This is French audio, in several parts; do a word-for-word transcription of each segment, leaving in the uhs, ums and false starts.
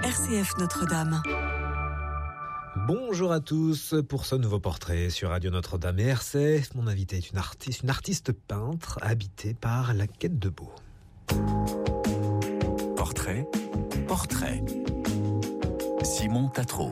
R C F Notre-Dame. Bonjour à tous pour ce nouveau portrait sur Radio Notre-Dame et R C F. Mon invité est une artiste, une artiste peintre habitée par la quête de beau. Portrait, portrait. Simon Tatro.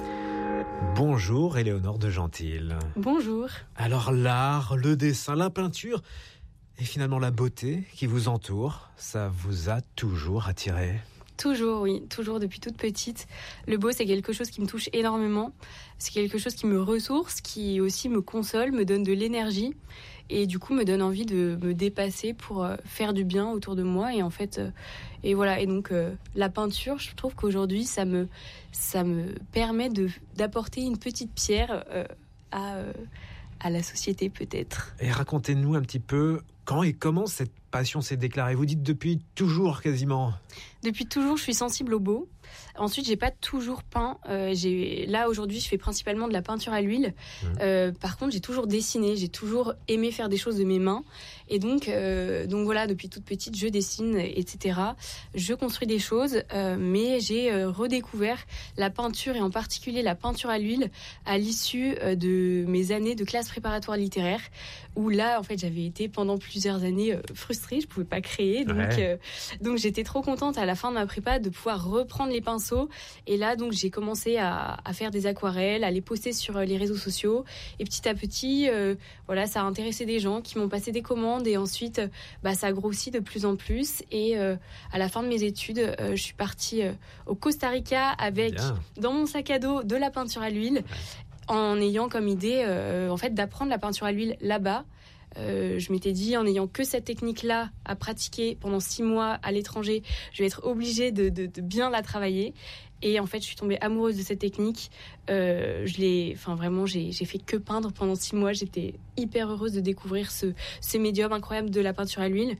Bonjour Éléonore de Gentil. Bonjour. Alors l'art, le dessin, la peinture et finalement la beauté qui vous entoure, ça vous a toujours attiré ? Toujours, oui, toujours depuis toute petite. Le beau, c'est quelque chose qui me touche énormément. C'est quelque chose qui me ressource, qui aussi me console, me donne de l'énergie et du coup me donne envie de me dépasser pour faire du bien autour de moi. Et en fait, euh, et voilà. Et donc euh, la peinture, je trouve qu'aujourd'hui, ça me, ça me permet de d'apporter une petite pierre euh, à euh, à la société peut-être. Et racontez-nous un petit peu quand et comment cette passion s'est déclarée. Vous dites depuis toujours quasiment. Depuis toujours, je suis sensible au beau. Ensuite, j'ai pas toujours peint. Euh, j'ai... Là, aujourd'hui, je fais principalement de la peinture à l'huile. Mmh. Euh, par contre, j'ai toujours dessiné. J'ai toujours aimé faire des choses de mes mains. Et donc, euh, donc voilà, depuis toute petite, je dessine, et cetera. Je construis des choses, euh, mais j'ai euh, redécouvert la peinture et en particulier la peinture à l'huile à l'issue euh, de mes années de classe préparatoire littéraire, où là, en fait, j'avais été pendant plusieurs années euh, frustrée. Je pouvais pas créer, donc ouais. euh, donc j'étais trop contente à la fin de ma prépa de pouvoir reprendre les pinceaux. Et là, donc, j'ai commencé à, à faire des aquarelles, à les poster sur les réseaux sociaux. Et petit à petit, euh, voilà, ça a intéressé des gens qui m'ont passé des commandes. Et ensuite, bah, ça a grossi de plus en plus. Et euh, à la fin de mes études, euh, je suis partie euh, au Costa Rica avec, Bien. dans mon sac à dos, de la peinture à l'huile, en ayant comme idée, euh, en fait, d'apprendre la peinture à l'huile là-bas. Euh, je m'étais dit, en n'ayant que cette technique-là à pratiquer pendant six mois à l'étranger, je vais être obligée de, de, de bien la travailler. Et en fait, je suis tombée amoureuse de cette technique. Euh, je l'ai, enfin vraiment, j'ai, j'ai fait que peindre pendant six mois. J'étais hyper heureuse de découvrir ce, ce médium incroyable de la peinture à l'huile.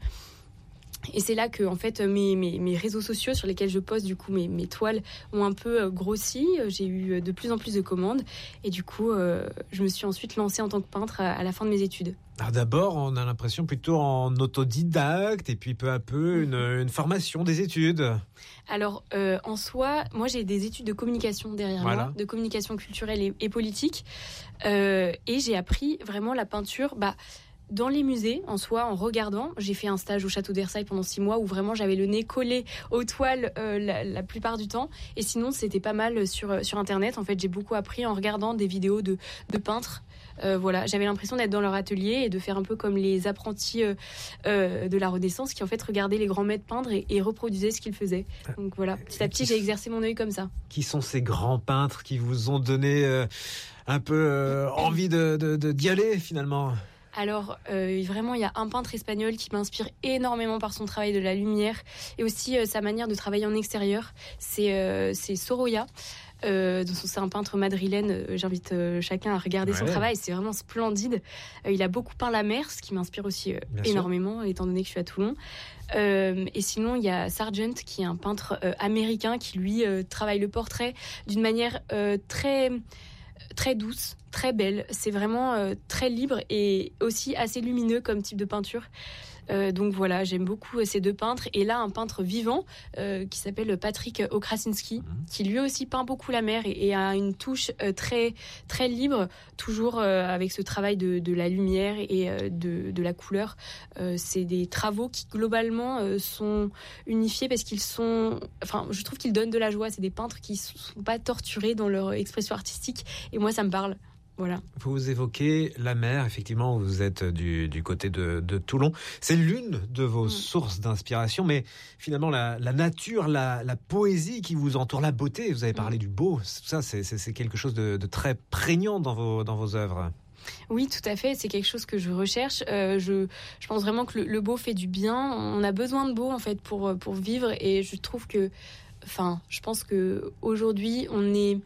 Et c'est là que, en fait, mes, mes, mes réseaux sociaux sur lesquels je poste, du coup, mes, mes toiles ont un peu grossi. J'ai eu de plus en plus de commandes. Et du coup, euh, je me suis ensuite lancée en tant que peintre à, à la fin de mes études. Alors d'abord, on a l'impression plutôt en autodidacte et puis peu à peu une, une formation, des études. Alors, euh, en soi, moi, j'ai des études de communication derrière voilà. moi, de communication culturelle et, et politique. Euh, et j'ai appris vraiment la peinture... Bah, dans les musées, en soi, en regardant, j'ai fait un stage au château de Versailles pendant six mois où vraiment j'avais le nez collé aux toiles euh, la, la plupart du temps. Et sinon, c'était pas mal sur sur Internet. En fait, j'ai beaucoup appris en regardant des vidéos de de peintres. Euh, voilà, j'avais l'impression d'être dans leur atelier et de faire un peu comme les apprentis euh, euh, de la Renaissance qui en fait regardaient les grands maîtres peindre et, et reproduisaient ce qu'ils faisaient. Donc voilà, petit à petit, j'ai exercé mon œil comme ça. Qui sont ces grands peintres qui vous ont donné euh, un peu euh, envie de, de, de d'y aller finalement? Alors, euh, vraiment, il y a un peintre espagnol qui m'inspire énormément par son travail de la lumière et aussi euh, sa manière de travailler en extérieur. C'est, euh, c'est Sorolla. Euh, c'est un peintre madrilène. J'invite euh, chacun à regarder ouais. son travail. C'est vraiment splendide. Euh, il a beaucoup peint la mer, ce qui m'inspire aussi euh, énormément, sûr. étant donné que je suis à Toulon. Euh, et sinon, il y a Sargent, qui est un peintre euh, américain qui, lui, euh, travaille le portrait d'une manière euh, très... très douce, très belle. C'est vraiment euh, très libre et aussi assez lumineux comme type de peinture. Euh, donc voilà, j'aime beaucoup ces deux peintres. Et là, un peintre vivant euh, qui s'appelle Patrick Okrasinski, mmh. qui lui aussi peint beaucoup la mer et, et a une touche euh, très très libre, toujours euh, avec ce travail de, de la lumière et euh, de, de la couleur. Euh, c'est des travaux qui globalement euh, sont unifiés parce qu'ils sont... Enfin, je trouve qu'ils donnent de la joie. C'est des peintres qui ne sont pas torturés dans leur expression artistique. Et moi, ça me parle. Voilà. Vous évoquez la mer, effectivement, vous êtes du, du côté de, de Toulon. C'est l'une de vos mmh. sources d'inspiration, mais finalement, la, la nature, la, la poésie qui vous entoure, la beauté, vous avez parlé mmh. du beau, tout ça, c'est, c'est, c'est quelque chose de, de très prégnant dans vos, dans vos œuvres. Oui, tout à fait. C'est quelque chose que je recherche. Euh, je, je pense vraiment que le, le beau fait du bien. On a besoin de beau, en fait, pour, pour vivre. Et je trouve que... Enfin, je pense qu'aujourd'hui, on est...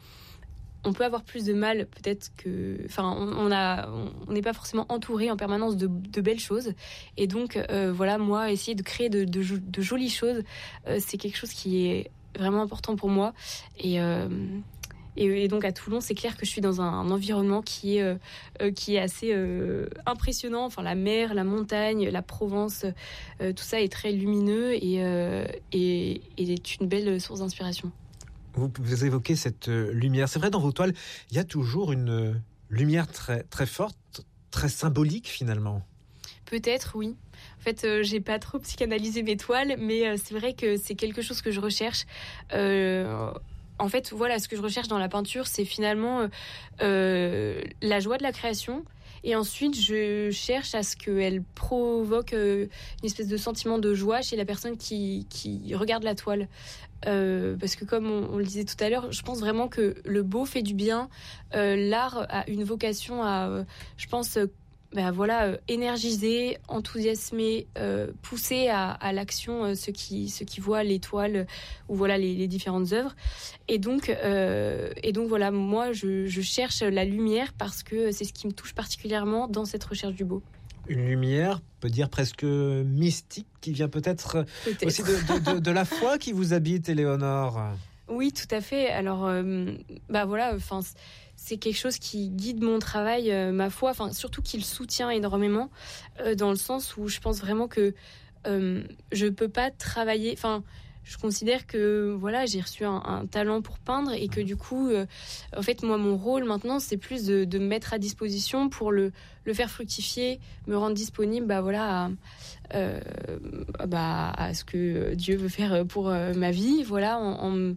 On peut avoir plus de mal, peut-être que, enfin, on, on a, on n'est pas forcément entouré en permanence de, de belles choses, et donc, euh, voilà, moi, essayer de créer de, de, de jolies choses, euh, c'est quelque chose qui est vraiment important pour moi, et, euh, et, et donc à Toulon, c'est clair que je suis dans un, un environnement qui est, euh, qui est assez euh, impressionnant. Enfin, la mer, la montagne, la Provence, euh, tout ça est très lumineux et, euh, et, et est une belle source d'inspiration. Vous, vous évoquez cette lumière. C'est vrai, dans vos toiles, il y a toujours une lumière très, très forte, très symbolique finalement. Peut-être, oui. En fait, euh, j'ai pas trop psychanalysé mes toiles, mais euh, c'est vrai que c'est quelque chose que je recherche. Euh, en fait, voilà, ce que je recherche dans la peinture, c'est finalement euh, la joie de la création. Et ensuite, je cherche à ce qu'elle provoque euh, une espèce de sentiment de joie chez la personne qui, qui regarde la toile. Euh, parce que comme on, on le disait tout à l'heure, je pense vraiment que le beau fait du bien. Euh, l'art a une vocation à, euh, je pense, euh, ben voilà, euh, énergiser, enthousiasmer, euh, pousser à, à l'action euh, ceux qui ceux qui voient les toiles euh, ou voilà les, les différentes œuvres. Et donc euh, et donc voilà, moi je, je cherche la lumière parce que c'est ce qui me touche particulièrement dans cette recherche du beau. Une lumière, on peut dire presque mystique, qui vient peut-être, Peut-être. aussi de, de, de, de la foi qui vous habite, Éléonore. Oui, tout à fait. Alors, euh, bah voilà, enfin, c'est quelque chose qui guide mon travail, euh, ma foi, enfin, surtout qu'il soutient énormément, euh, dans le sens où je pense vraiment que euh, je peux pas travailler, enfin, je considère que voilà, j'ai reçu un, un talent pour peindre et que du coup, euh, en fait, moi, mon rôle maintenant, c'est plus de, de me mettre à disposition pour le, le faire fructifier, me rendre disponible, bah voilà, à, euh, bah, à ce que Dieu veut faire pour euh, ma vie, voilà, en, en,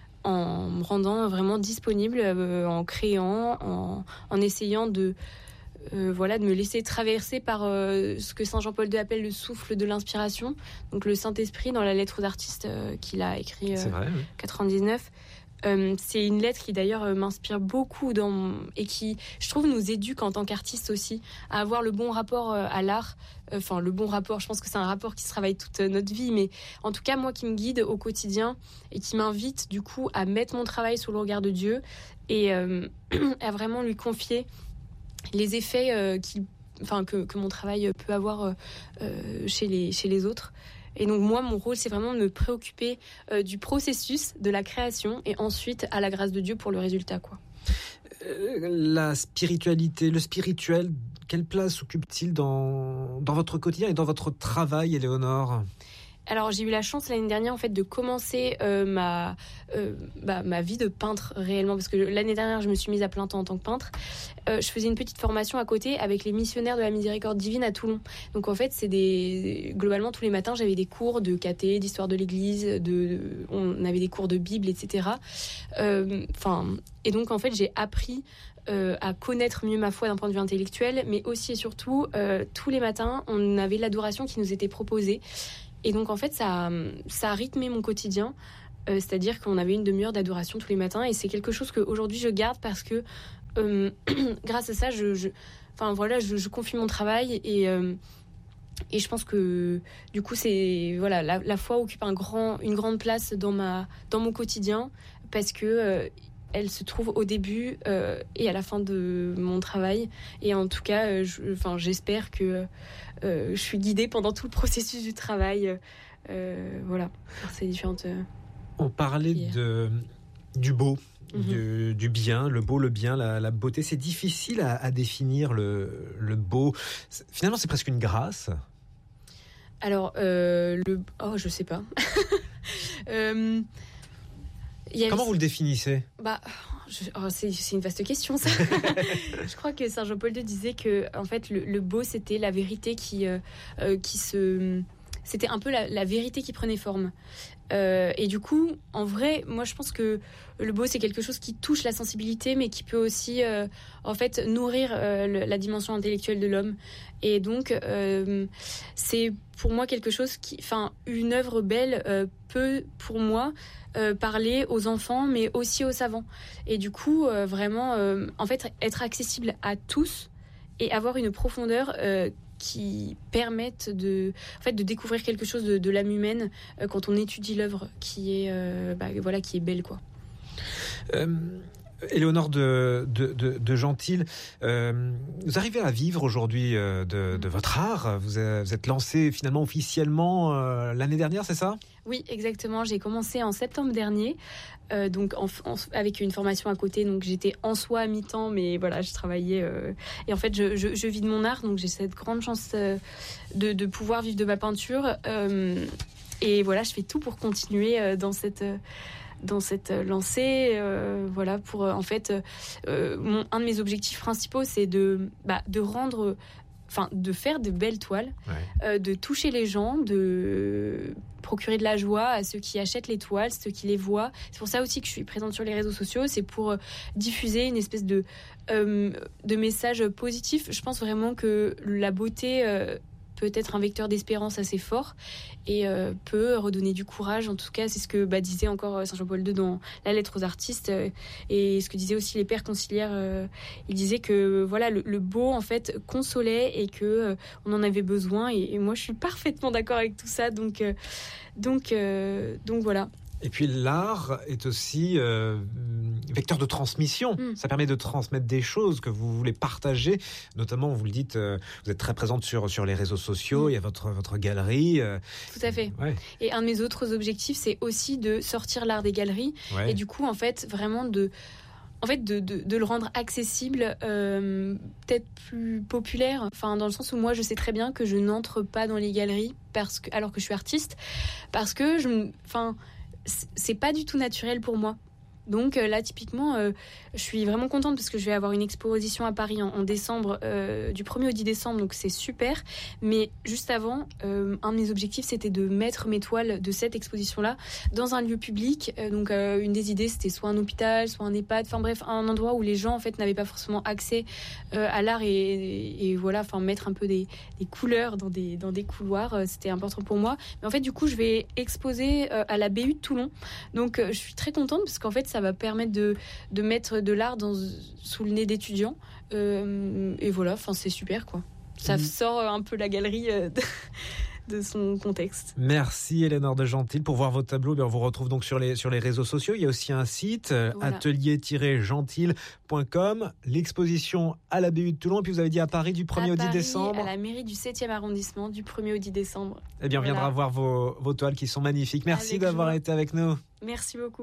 en me rendant vraiment disponible, euh, en créant, en, en essayant de Euh, voilà, de me laisser traverser par euh, ce que Saint Jean-Paul deux appelle le souffle de l'inspiration, donc le Saint-Esprit dans la lettre aux artistes euh, qu'il a écrit euh, C'est vrai, oui. quatre-vingt-dix-neuf. Euh, c'est une lettre qui d'ailleurs euh, m'inspire beaucoup dans mon... et qui, je trouve, nous éduque en tant qu'artiste aussi à avoir le bon rapport euh, à l'art. Enfin, euh, le bon rapport, je pense que c'est un rapport qui se travaille toute euh, notre vie, mais en tout cas, moi qui me guide au quotidien et qui m'invite du coup à mettre mon travail sous le regard de Dieu et euh, à vraiment lui confier les effets euh, qui, enfin, que, que mon travail peut avoir euh, euh, chez, les, chez les autres. Et donc moi, mon rôle, c'est vraiment de me préoccuper euh, du processus, de la création, et ensuite à la grâce de Dieu pour le résultat, quoi. Euh, la spiritualité, le spirituel, quelle place occupe-t-il dans, dans votre quotidien et dans votre travail, Éléonore ? Alors j'ai eu la chance l'année dernière en fait de commencer euh, ma euh, bah, ma vie de peintre réellement, parce que l'année dernière je me suis mise à plein temps en tant que peintre. Euh, je faisais une petite formation à côté avec les missionnaires de la Miséricorde divine à Toulon. Donc en fait c'est des globalement tous les matins j'avais des cours de caté, d'histoire de l'Église, de, de on avait des cours de Bible, et cetera. Enfin euh, et donc en fait j'ai appris Euh, à connaître mieux ma foi d'un point de vue intellectuel, mais aussi et surtout euh, tous les matins on avait l'adoration qui nous était proposée. Et donc en fait ça, ça a rythmé mon quotidien, euh, c'est-à-dire qu'on avait une demi-heure d'adoration tous les matins, et c'est quelque chose qu'aujourd'hui je garde parce que euh, grâce à ça je, je, enfin, voilà, je, je confie mon travail et, euh, et je pense que du coup c'est, voilà, la, la foi occupe un grand, une grande place dans, ma, dans mon quotidien parce que euh, elle se trouve au début euh, et à la fin de mon travail. Et en tout cas, euh, je, enfin, j'espère que euh, je suis guidée pendant tout le processus du travail. Euh, voilà, par ces différentes... Euh, On parlait prières. de, du beau, Mhm. du, du bien, le beau, le bien, la, la beauté. C'est difficile à, à définir le, le beau. C'est- finalement, c'est presque une grâce. Alors, euh, le... Oh, je sais pas. euh, il y avait- Comment vous le définissez ? Bah, je- oh, c'est, c'est une vaste question, ça. Je crois que Saint Jean-Paul deux disait que, en fait, le, le beau, c'était la vérité qui, euh, euh, qui se... C'était un peu la, la vérité qui prenait forme. Euh, et du coup, en vrai, moi, je pense que le beau, c'est quelque chose qui touche la sensibilité, mais qui peut aussi, euh, en fait, nourrir euh, le- la dimension intellectuelle de l'homme. Et donc, euh, c'est pour moi quelque chose qui... Enfin, une œuvre belle euh, peut, pour moi, euh, parler aux enfants, mais aussi aux savants. Et du coup, euh, vraiment, euh, en fait, être accessible à tous et avoir une profondeur euh, qui permette de, en fait, de découvrir quelque chose de, de l'âme humaine euh, quand on étudie l'œuvre qui est, euh, bah, voilà, qui est belle, quoi. Euh, Éléonore de, de, de, de Gentil, euh, vous arrivez à vivre aujourd'hui euh, de, de votre art. Vous êtes, vous êtes lancé finalement officiellement euh, l'année dernière, c'est ça ? Oui, exactement. J'ai commencé en septembre dernier, euh, donc en, en, avec une formation à côté. Donc j'étais en soi à mi-temps, mais voilà, je travaillais. Euh, et en fait, je, je, je vis de mon art, donc j'ai cette grande chance euh, de, de pouvoir vivre de ma peinture. Euh, et voilà, je fais tout pour continuer euh, dans cette... Euh, dans cette lancée, euh, voilà, pour euh, en fait, euh, mon, un de mes objectifs principaux, c'est de, bah, de rendre, enfin, de faire de belles toiles, Ouais. euh, de toucher les gens, de procurer de la joie à ceux qui achètent les toiles, ceux qui les voient. C'est pour ça aussi que je suis présente sur les réseaux sociaux, c'est pour euh, diffuser une espèce de, euh, de message positif. Je pense vraiment que la beauté euh, peut être un vecteur d'espérance assez fort et euh, peut redonner du courage. En tout cas, c'est ce que bah, disait encore Saint Jean-Paul deux dans la lettre aux artistes euh, et ce que disaient aussi les pères conciliaires. Euh, il disait que voilà, le, le beau en fait consolait et que euh, on en avait besoin. Et, et moi, je suis parfaitement d'accord avec tout ça. Donc, euh, donc, euh, donc voilà. Et puis l'art est aussi euh, vecteur de transmission. Mm. Ça permet de transmettre des choses que vous voulez partager. Notamment, vous le dites, euh, vous êtes très présente sur, sur les réseaux sociaux, mm. il y a votre, votre galerie. Euh, Tout à fait. Ouais. Et un de mes autres objectifs, c'est aussi de sortir l'art des galeries. Ouais. Et du coup, en fait, vraiment de... En fait, de, de, de le rendre accessible, euh, peut-être plus populaire, enfin, dans le sens où moi, je sais très bien que je n'entre pas dans les galeries parce que, alors que je suis artiste, parce que je... Enfin, c'est pas du tout naturel pour moi. Donc euh, là, typiquement, euh, je suis vraiment contente parce que je vais avoir une exposition à Paris en, en décembre, euh, du premier au dix décembre, donc c'est super. Mais juste avant, euh, un de mes objectifs, c'était de mettre mes toiles de cette exposition-là dans un lieu public. Euh, donc euh, une des idées, c'était soit un hôpital, soit un EHPAD, enfin bref, un endroit où les gens en fait n'avaient pas forcément accès euh, à l'art et, et, et voilà, enfin mettre un peu des, des couleurs dans des, dans des couloirs, euh, c'était important pour moi. Mais en fait, du coup, je vais exposer euh, à la B U de Toulon. Donc euh, je suis très contente parce qu'en fait, ça va permettre de, de mettre de l'art dans, sous le nez d'étudiants. Euh, et voilà, enfin, c'est super, quoi. Ça mmh. sort un peu la galerie euh, de, de son contexte. Merci Éléonore de Gentil. Pour voir vos tableaux, bien, on vous retrouve donc sur les, sur les réseaux sociaux. Il y a aussi un site, voilà. atelier tiret gentil point com. L'exposition à la B U de Toulon. Et puis vous avez dit à Paris du premier à au dix Paris, décembre. À la mairie du septième arrondissement, du premier au dix décembre. Eh bien, on viendra voilà. voir vos, vos toiles qui sont magnifiques. Merci avec d'avoir joie. été avec nous. Merci beaucoup.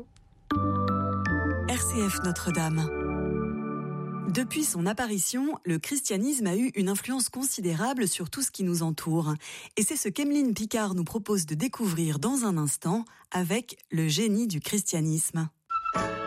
R C F Notre-Dame. Depuis son apparition, le christianisme a eu une influence considérable sur tout ce qui nous entoure. Et c'est ce qu'Emeline Picard nous propose de découvrir dans un instant avec le génie du christianisme.